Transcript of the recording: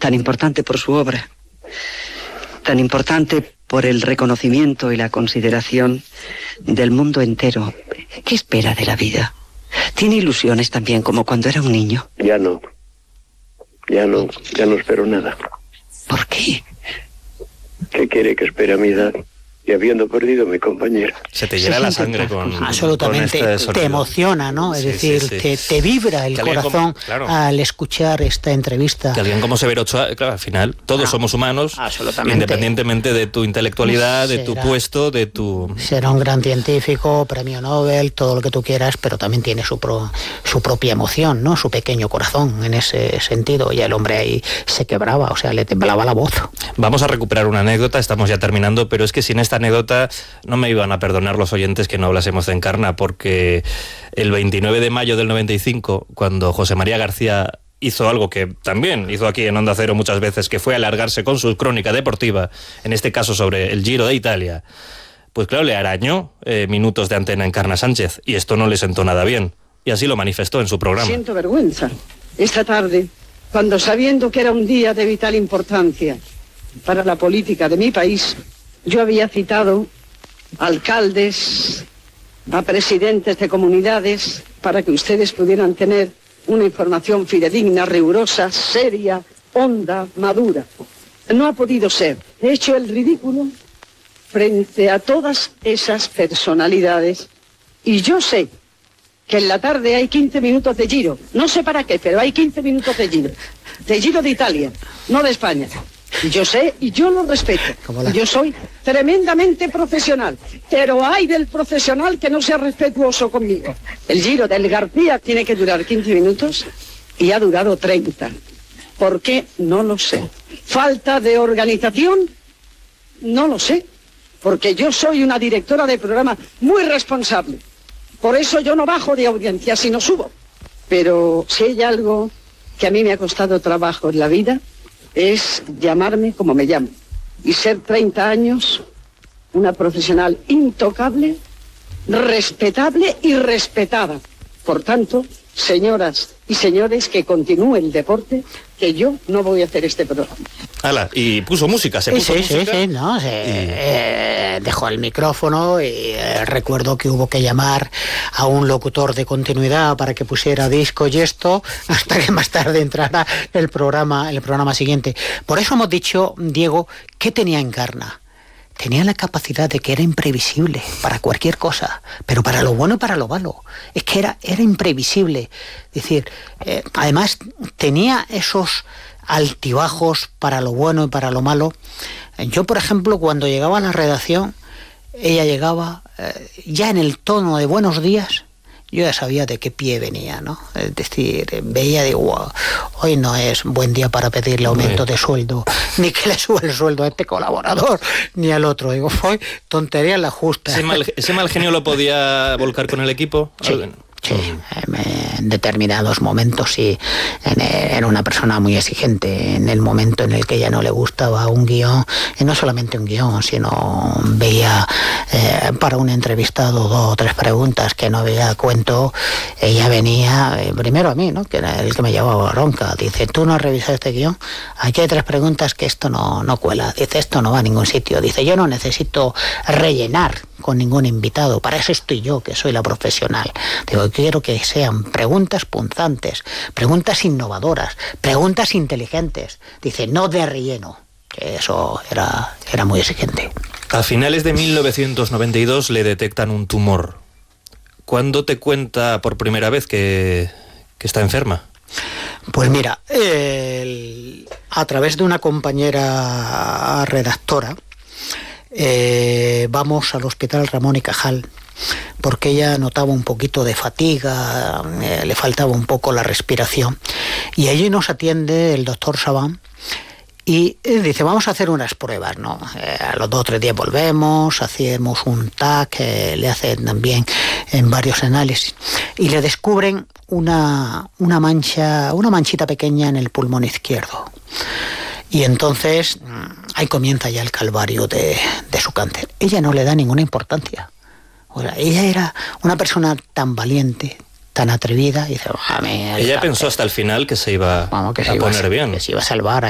tan importante por su obra, tan importante por el reconocimiento y la consideración del mundo entero. ¿Qué espera de la vida? ¿Tiene ilusiones también como cuando era un niño? Ya no espero nada. ¿Por qué? ¿Qué quiere que espere a mi edad? Y habiendo perdido a mi compañera. Se te llena la sangre con absolutamente, con este te emociona, ¿no? Es decir, te vibra el corazón al escuchar esta entrevista. Que alguien como Severo Ochoa, claro, al final, todos somos humanos, independientemente de tu intelectualidad, de tu puesto, de tu... Será un gran científico, premio Nobel, todo lo que tú quieras, pero también tiene su propia emoción, ¿no? Su pequeño corazón, en ese sentido. Y el hombre ahí se quebraba, o sea, le temblaba la voz. Vamos a recuperar una anécdota, estamos ya terminando, pero es que sin esta anécdota no me iban a perdonar los oyentes que no hablásemos de Encarna, porque el 29 de mayo del 95, cuando José María García hizo algo que también hizo aquí en Onda Cero muchas veces, que fue alargarse con su crónica deportiva, en este caso sobre el Giro de Italia, pues claro, le arañó minutos de antena a Encarna Sánchez, y esto no le sentó nada bien, y así lo manifestó en su programa. Siento vergüenza esta tarde, cuando sabiendo que era un día de vital importancia para la política de mi país, yo había citado a alcaldes, a presidentes de comunidades, para que ustedes pudieran tener una información fidedigna, rigurosa, seria, honda, madura. No ha podido ser. He hecho el ridículo frente a todas esas personalidades, y yo sé que en la tarde hay 15 minutos de Giro. No sé para qué, pero hay 15 minutos de Giro de Italia, no de España. Y yo sé, y yo lo respeto. Yo soy tremendamente profesional, pero hay del profesional que no sea respetuoso conmigo. El Giro del García tiene que durar 15 minutos y ha durado 30. ¿Por qué? No lo sé. ¿Falta de organización? No lo sé, porque yo soy una directora de programa muy responsable. Por eso yo no bajo de audiencia, sino subo. Pero si hay algo que a mí me ha costado trabajo en la vida, es llamarme como me llamo y ser 30 años una profesional intocable, respetable y respetada. Por tanto, señoras y señores, que continúe el deporte, que yo no voy a hacer este programa. ¡Hala! Y puso música, música. Sí, no, dejó el micrófono y recuerdo que hubo que llamar a un locutor de continuidad para que pusiera disco y esto, hasta que más tarde entrara el programa siguiente. Por eso hemos dicho, Diego, ¿qué tenía Encarna? Tenía la capacidad de que era imprevisible para cualquier cosa, pero para lo bueno y para lo malo. Es que era imprevisible. Es decir, además tenía esos altibajos para lo bueno y para lo malo. Yo, por ejemplo, cuando llegaba a la redacción, ella llegaba ya en el tono de buenos días. Yo ya sabía de qué pie venía, ¿no? Es decir, veía, digo, wow, hoy no es buen día para pedirle aumento de sueldo, ni que le suba el sueldo a este colaborador, ni al otro. Digo, fue tontería la justa. ¿Ese mal genio lo podía volcar con el equipo? Sí, en determinados momentos sí. Era una persona muy exigente. En el momento en el que ella no le gustaba un guión, y no solamente un guión, sino veía para un entrevistado 2 o 3 preguntas que no veía a cuento, ella venía primero a mí, ¿no? Que era el que me llevaba bronca. Dice, ¿tú no has revisado este guión? Aquí hay 3 preguntas que esto no cuela. Dice, esto no va a ningún sitio. Dice, yo no necesito rellenar con ningún invitado, para eso estoy yo, que soy la profesional. Digo, quiero que sean preguntas punzantes, preguntas innovadoras, preguntas inteligentes. Dice, no de relleno, que eso era muy exigente. A finales de 1992 le detectan un tumor. ¿Cuándo te cuenta por primera vez que está enferma? Pues mira, a través de una compañera redactora, vamos al Hospital Ramón y Cajal, porque ella notaba un poquito de fatiga, le faltaba un poco la respiración, y allí nos atiende el doctor Sabán y dice, vamos a hacer unas pruebas, ¿no? A los 2 o 3 días volvemos, hacemos un TAC, le hacen también en varios análisis, y le descubren una manchita pequeña en el pulmón izquierdo. Y entonces ahí comienza ya el calvario de su cáncer. Ella no le da ninguna importancia. O sea, ella era una persona tan valiente, tan atrevida, y dice, ella pensó hasta el final que se iba a poner bien. Que se iba a salvar.